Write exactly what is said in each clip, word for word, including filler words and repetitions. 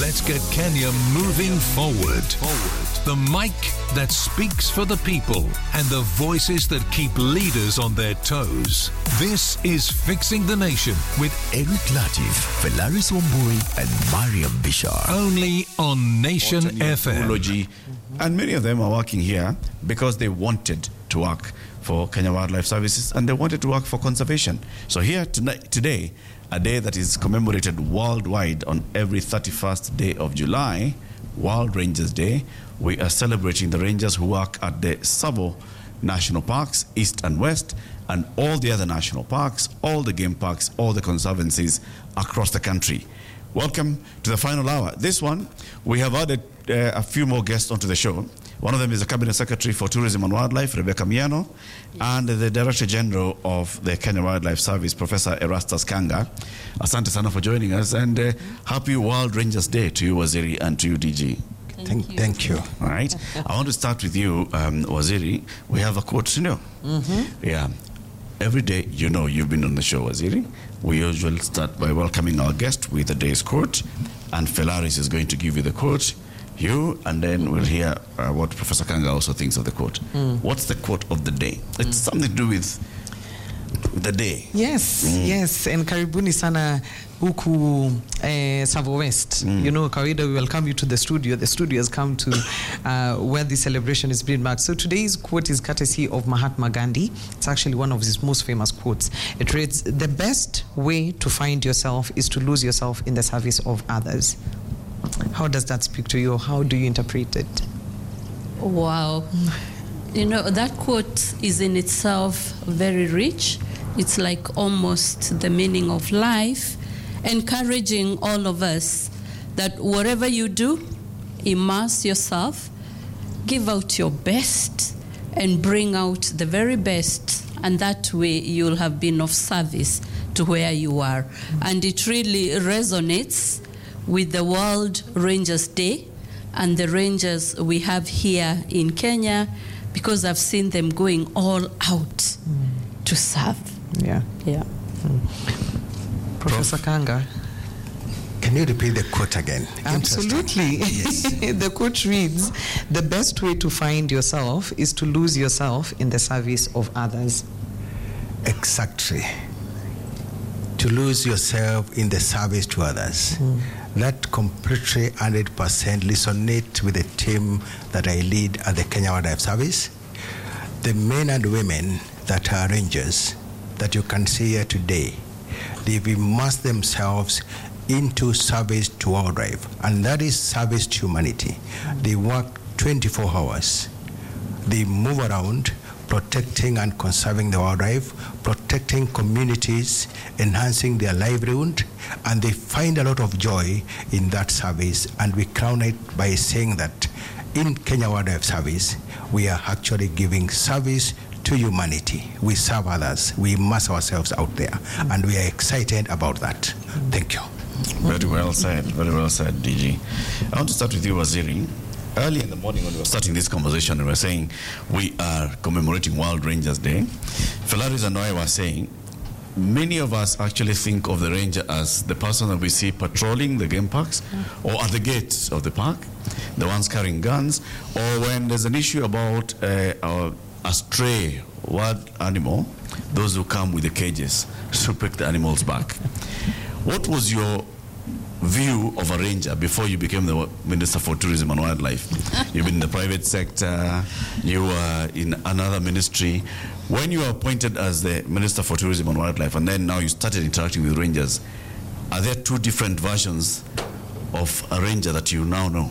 Let's get Kenya moving forward. Forward. The mic that speaks for the people and the voices that keep leaders on their toes. This is Fixing the Nation with Eric Latif, Felaris Wambui, and Mariam Bishar. Only on Nation F M. And many of them are working here because they wanted to work for Kenya Wildlife Services and they wanted to work for conservation. So here tonight, today, a day that is commemorated worldwide on every thirty-first day of July, World Rangers Day, we are celebrating the rangers who work at the Tsavo National Parks, East and West, and all the other national parks, all the game parks, all the conservancies across the country. Welcome to the final hour. This one, we have added uh, a few more guests onto the show. One of them is the Cabinet Secretary for Tourism and Wildlife, Rebecca Miano, and the Director General of the Kenya Wildlife Service, Professor Erastus Kanga. Asante sana for joining us, and uh, happy World Rangers Day to you, Waziri, and to you, D G. Thank, Thank you. Thank you. All right. I want to start with you, um, Waziri. We have a quote, you know. Mm-hmm. Yeah. Every day, you know, you've been on the show, Waziri. We usually start by welcoming our guest with the day's quote, and Felaris is going to give you the quote. You, and then we'll hear uh, what Professor Kanga also thinks of the quote. Mm. What's the quote of the day? It's mm. something to do with the day. Yes, mm. yes. And karibuni sana huku eh, Tsavo West. Mm. You know, kawaida, we welcome you to the studio. The studio has come to uh, where the celebration is being marked. So today's quote is courtesy of Mahatma Gandhi. It's actually one of his most famous quotes. It reads, "The best way to find yourself is to lose yourself in the service of others." How does that speak to you? How do you interpret it? Wow. You know, that quote is in itself very rich. It's like almost the meaning of life, encouraging all of us that whatever you do, immerse yourself, give out your best, and bring out the very best. And that way you'll have been of service to where you are. And it really resonates with the World Rangers Day and the rangers we have here in Kenya, because I've seen them going all out mm. to serve. Yeah. Yeah. Mm. Professor Kanga. Can you repeat the quote again? Absolutely. Yes. The quote reads, "The best way to find yourself is to lose yourself in the service of others." Exactly. To lose yourself in the service to others. Mm. That completely one hundred percent resonates with the team that I lead at the Kenya Wildlife Service. The men and women that are rangers that you can see here today, they've immersed themselves into service to wildlife, and that is service to humanity. They work twenty-four hours. They move around, protecting and conserving the wildlife, protecting communities, enhancing their livelihood, and they find a lot of joy in that service. And we crown it by saying that in Kenya Wildlife Service, we are actually giving service to humanity. We serve others. We immerse ourselves out there, and we are excited about that. Thank you. Very well said. Very well said, D G. I want to start with you, Waziri. Early in the morning when we were starting this conversation, we were saying we are commemorating World Rangers Day. Felaris and I were saying many of us actually think of the ranger as the person that we see patrolling the game parks or at the gates of the park, the ones carrying guns, or when there's an issue about uh, our, a stray wild animal, those who come with the cages to pick the animals back. What was your view of a ranger before you became the Minister for Tourism and Wildlife? You've been in the private sector, you were in another ministry. When you were appointed as the Minister for Tourism and Wildlife, and then now you started interacting with rangers, are there two different versions of a ranger that you now know?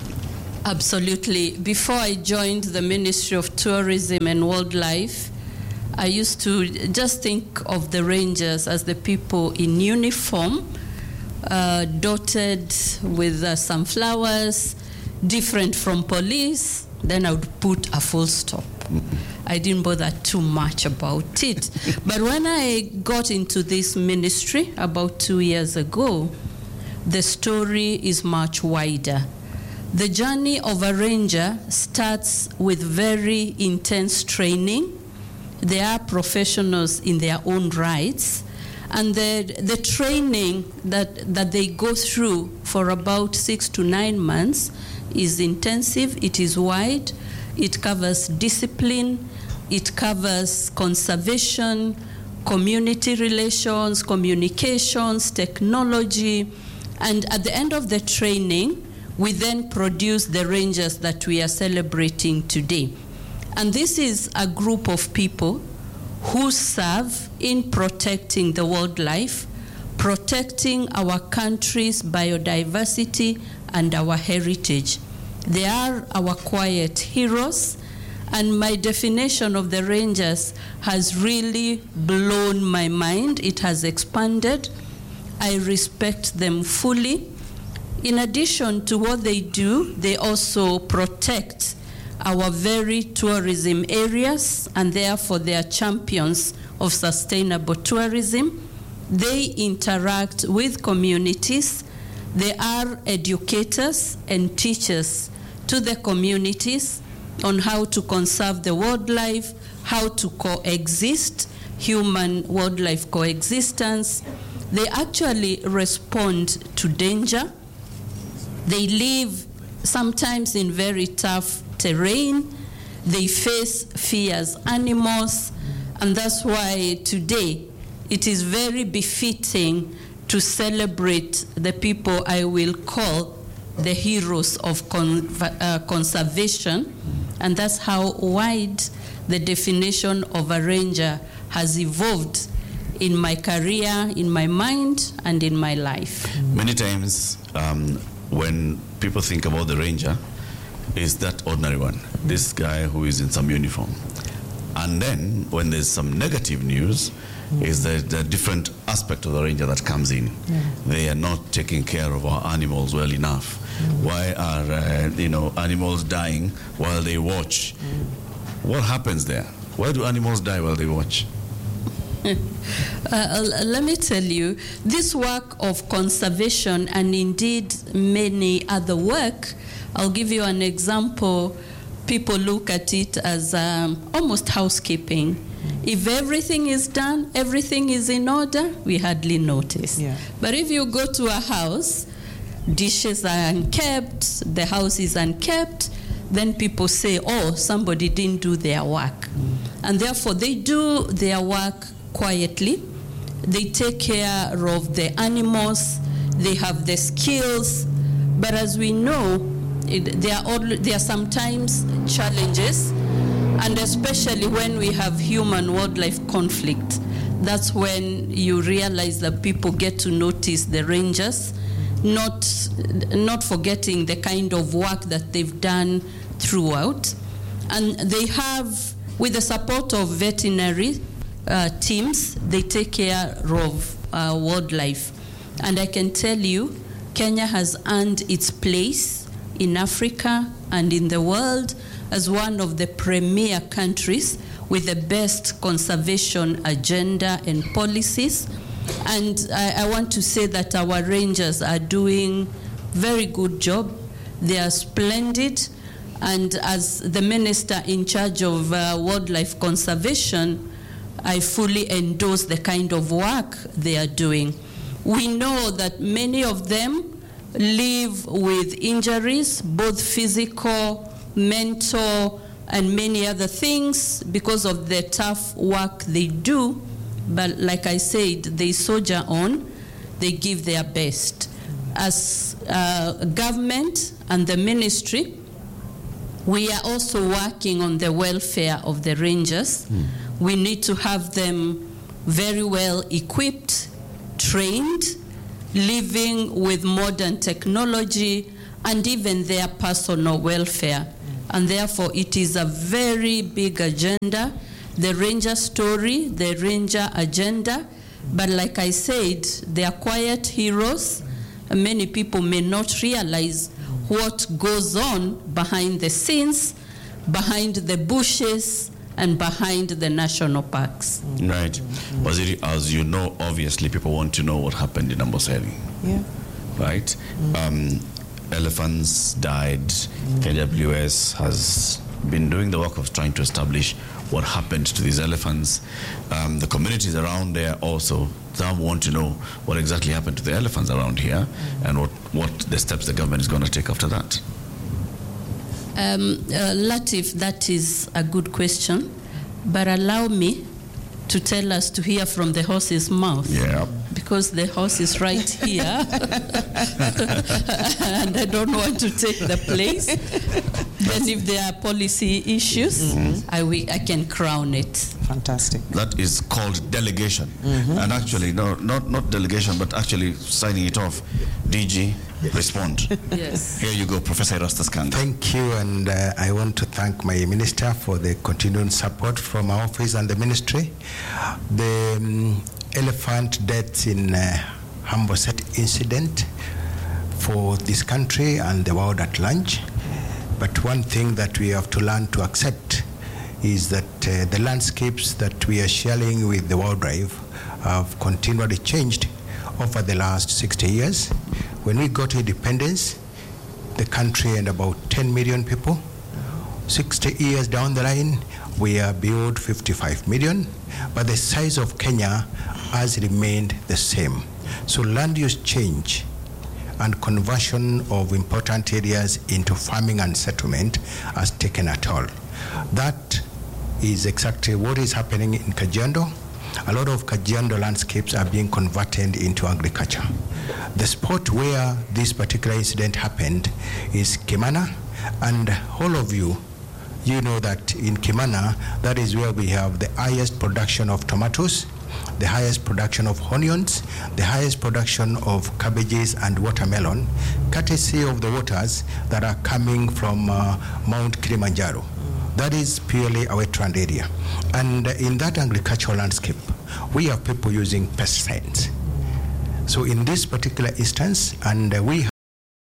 Absolutely. Before I joined the Ministry of Tourism and Wildlife, I used to just think of the rangers as the people in uniform, Uh, dotted with uh, some flowers, different from police. Then I would put a full stop. I didn't bother too much about it. But when I got into this ministry about two years ago, the story is much wider. The journey of a ranger starts with very intense training. They are professionals in their own rights. And the, the training that, that they go through for about six to nine months is intensive, it is wide, it covers discipline, it covers conservation, community relations, communications, technology, and at the end of the training, we then produce the rangers that we are celebrating today. And this is a group of people who serve in protecting the wildlife, protecting our country's biodiversity and our heritage. They are our quiet heroes, and my definition of the rangers has really blown my mind. It has expanded. I respect them fully. In addition to what they do, they also protect our very tourism areas, and therefore they are champions of sustainable tourism. They interact with communities. They are educators and teachers to the communities on how to conserve the wildlife, how to coexist, human-wildlife coexistence. They actually respond to danger. They live sometimes in very tough terrain. They face fierce animals, and that's why today it is very befitting to celebrate the people I will call the heroes of con uh, conservation, and that's how wide the definition of a ranger has evolved in my career, in my mind, and in my life. Many times um, when people think about the ranger, is that ordinary one, this guy who is in some uniform. And then when there's some negative news, mm. is the, the different aspect of the ranger that comes in. Yeah. They are not taking care of our animals well enough. Mm. Why are uh, you know animals dying while they watch? Mm. What happens there? Why do animals die while they watch? Uh, let me tell you, this work of conservation, and indeed many other work, I'll give you an example. People look at it as um, almost housekeeping. Mm. If everything is done, everything is in order, we hardly notice. Yeah. But if you go to a house, dishes are unkept, the house is unkept, then people say, oh, somebody didn't do their work. Mm. And therefore, they do their work quietly. They take care of the animals. They have the skills. But as we know, it, there, are all, there are sometimes challenges, and especially when we have human-wildlife conflict, that's when you realize that people get to notice the rangers, not, not forgetting the kind of work that they've done throughout. And they have, with the support of veterinary uh, teams, they take care of uh, wildlife. And I can tell you, Kenya has earned its place in Africa and in the world as one of the premier countries with the best conservation agenda and policies. And I, I want to say that our rangers are doing very good job. They are splendid. And as the minister in charge of uh, wildlife conservation, I fully endorse the kind of work they are doing. We know that many of them live with injuries, both physical, mental, and many other things because of the tough work they do. But like I said, they soldier on, they give their best. As uh, government and the ministry, we are also working on the welfare of the rangers. Mm. We need to have them very well equipped, trained, living with modern technology, and even their personal welfare. And therefore, it is a very big agenda, the ranger story, the ranger agenda. But like I said, they are quiet heroes. Many people may not realize what goes on behind the scenes, behind the bushes, and behind the national parks. Right. Waziri, as you know, obviously people want to know what happened in Amboseli. Yeah. Right? Mm. Um, elephants died. Mm. K W S has been doing the work of trying to establish what happened to these elephants. Um, the communities around there also, some want to know what exactly happened to the elephants around here and what, what the steps the government is going to take after that. Um, uh, Latif, that is a good question, but allow me to tell us to hear from the horse's mouth. Yeah. Because the horse is right here, and I don't want to take the place. Then if there are policy issues, mm-hmm. I, we, I can crown it. Fantastic. That is called delegation. Mm-hmm. And actually, no, not, not delegation, but actually signing it off. D G, yes. Respond. Yes. Here you go, Professor Erastus Kanga. Thank you, and uh, I want to thank my minister for the continuing support from our office and the ministry. The um, elephant deaths in uh, Amboseli incident for this country and the world at large. But one thing that we have to learn to accept is that uh, the landscapes that we are sharing with the wildlife have continually changed over the last sixty years. When we got independence, the country had about ten million people. sixty years down the line, we are beyond fifty-five million, but the size of Kenya has remained the same. So land use change and conversion of important areas into farming and settlement has taken a toll. That is exactly what is happening in Kajiado. A lot of Kajiado landscapes are being converted into agriculture. The spot where this particular incident happened is Kimana, and all of you, you know that in Kimana, that is where we have the highest production of tomatoes, the highest production of onions, the highest production of cabbages and watermelon, courtesy of the waters that are coming from uh, Mount Kilimanjaro. That is purely a wetland area. And in that agricultural landscape, we have people using pesticides. So in this particular instance, and we